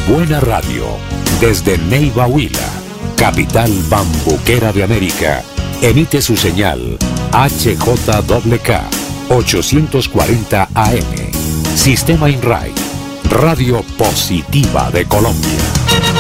Buena Radio, desde Neiva Huila, capital bambuquera de América, emite su señal HJWK 840 AM. Sistema INRAI, Radio Positiva de Colombia.